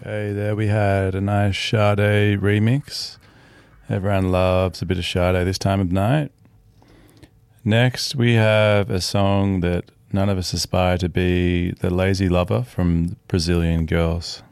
Hey, there we had a nice Sade remix. Everyone loves a bit of Sade this time of night. Next, we have a song that none of us aspire to be, The Lazy Lover from Brazilian Girls.